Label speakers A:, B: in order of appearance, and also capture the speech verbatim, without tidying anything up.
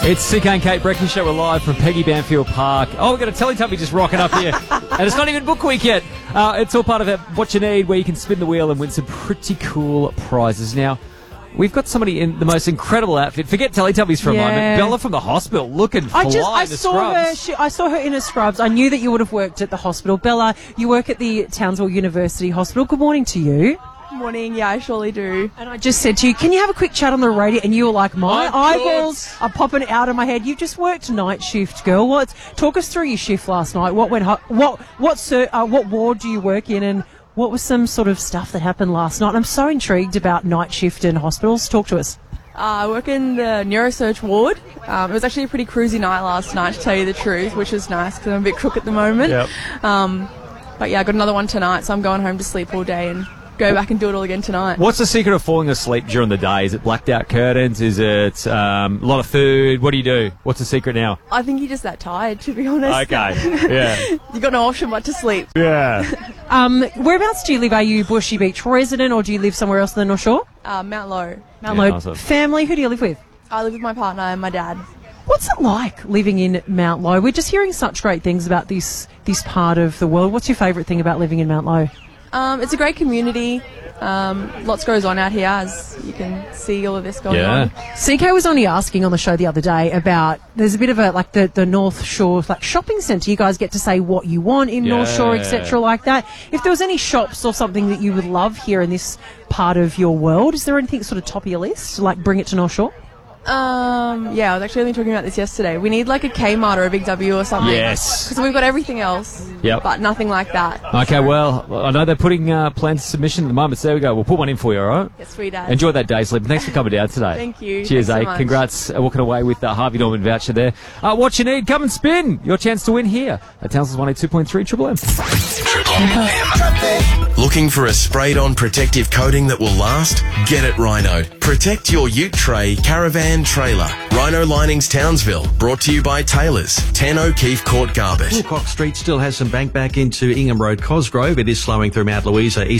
A: It's C K and Kate Breakfast Show. We're live from Peggy Banfield Park. Oh, we've got a Teletubby just rocking up here. And it's not even book week yet. Uh, it's all part of it, What You Need, where you can spin the wheel and win some pretty cool prizes. Now, we've got somebody in the most incredible outfit. Forget Teletubbies for a
B: Yeah.
A: moment. Bella from the hospital looking fly
B: I just I
A: in the
B: saw
A: scrubs.
B: her. She, I saw her in her scrubs. I knew that you would have worked at the hospital. Bella, you work at the Townsville University Hospital. Good morning to you.
C: Morning, yeah, I surely do.
B: And I just said to you, can you have a quick chat on the radio? And you were like, my
A: Of
B: eyeballs
A: course.
B: are popping out of my head. You just worked night shift, girl. What? Talk us through your shift last night. What went? Ho- what? What? Sir, uh, what ward do you work in? And what was some sort of stuff that happened last night? I'm so intrigued about night shift and hospitals. Talk to us.
C: Uh, I work in the neurosurge ward. Um, it was actually a pretty cruisy night last night, to tell you the truth, which is nice because I'm a bit crook at the moment.
A: Yep.
C: Um, but yeah, I got another one tonight, so I'm going home to sleep all day and go back and do it all again tonight.
A: What's the secret of falling asleep during the day? Is it blacked out curtains? Is it um, a lot of food? What do you do? What's the secret now?
C: I think you're just that tired, to be honest.
A: Okay. Yeah.
C: You got no option but to sleep.
A: Yeah.
B: Um, whereabouts do you live? Are you Bushy Beach resident, or do you live somewhere else in the North Shore?
C: Uh, Mount Low.
B: Mount
A: Yeah,
B: Low.
A: awesome.
B: Family. Who do you live with?
C: I live with my partner and my dad.
B: What's it like living in Mount Low? We're just hearing such great things about this this part of the world. What's your favourite thing about living in Mount Low?
C: Um, it's a great community. Um, lots goes on out here, as you can see all of this going
A: Yeah.
C: on.
B: C K was only asking on the show the other day about, there's a bit of a, like the, the North Shore like shopping centre. You guys get to say what you want in North Shore,
A: Yeah.
B: et cetera like that. If there was any shops or something that you would love here in this part of your world, is there anything sort of top of your list? Like bring it to North Shore?
C: Um, yeah, I was actually only talking about this yesterday. We need like a Kmart or a Big W or something.
A: Yes.
C: Because we've got everything else,
A: Yep.
C: but nothing like that.
A: Okay, well, I know they're putting uh, plans to submission at the moment, so there we go. We'll put one in for you, all right?
C: Yes, sweet dad.
A: Enjoy that day sleep. Thanks for coming down today.
C: Thank you.
A: Cheers,
C: Thanks so
A: eh?
C: much.
A: Congrats uh, walking away with the Harvey Norman voucher there. Uh, what you need, come and spin. Your chance to win here at Townsville's one oh two point three Triple M.
D: Triple M. Looking for a sprayed-on protective coating that will last? Get it Rhino. Protect your ute tray, caravan, trailer. Rhino Linings Townsville. Brought to you by Taylors. ten O'Keefe Court Garbett.
E: Wilcox Street still has some bank back into Ingham Road, Cosgrove. It is slowing through Mount Louisa.